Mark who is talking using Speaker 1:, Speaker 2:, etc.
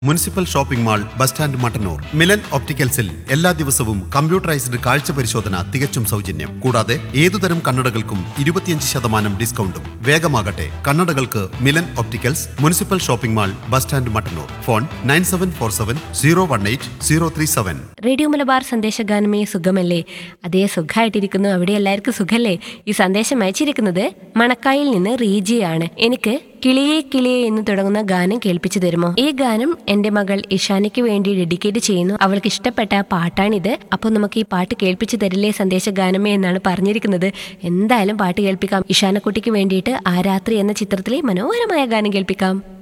Speaker 1: Municipal shopping mall, bus stand, Mattannur. Milan ഒപ്റ്റിക്കൽസിൽ എല്ലാ ദിവസവും computerised കാഴ്ച പരിശോധന തികച്ചും സൗജന്യം. കൂടാതെ ഏതുതരം കണ്ണടകൾക്കും 25% ഡിസ്കൗണ്ടും. വേഗമാകട്ടെ, കണ്ണടകൾക്ക് Milan opticals, municipal shopping mall, bus stand, Mattannur. Phone 9747 018 037.
Speaker 2: Radio Malabar സന്ദേശഗാനമേ സുഖമല്ലേ? അതേ, സുഖമായിട്ടിരിക്കുന്നു. അവിടെ എല്ലാവർക്കും സുഖല്ലേ? ഈ സന്ദേശം അയച്ചിരിക്കുന്നത് മണക്കായിൽ നിന്ന് റീജിയാണ്. എനിക്ക് കിളിയേ കിളിയേ എന്ന് തുടങ്ങുന്ന ഗാനം കേൾപ്പിച്ചു തരുമോ? ഈ ഗാനം എന്റെ മകൾ ഇഷാനയ്ക്ക് വേണ്ടി ഡെഡിക്കേറ്റ് ചെയ്യുന്നു. അവൾക്ക് ഇഷ്ടപ്പെട്ട പാട്ടാണിത്. അപ്പോൾ നമുക്ക് ഈ പാട്ട് കേൾപ്പിച്ചു തരില്ലേ സന്ദേശഗാനമേ എന്നാണ് പറഞ്ഞിരിക്കുന്നത്. എന്തായാലും പാട്ട് കേൾപ്പിക്കാം. ഇഷാനക്കുട്ടിക്ക് വേണ്ടിയിട്ട് ആ രാത്രി എന്ന ചിത്രത്തിലെ മനോഹരമായ ഗാനം കേൾപ്പിക്കാം.